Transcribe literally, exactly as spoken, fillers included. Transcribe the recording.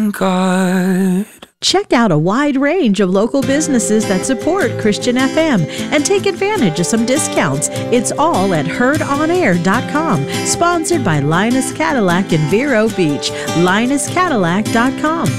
in God. Check out a wide range of local businesses that support Christian F M and take advantage of some discounts. It's all at heard on air dot com. Sponsored by Linus Cadillac in Vero Beach. linus cadillac dot com.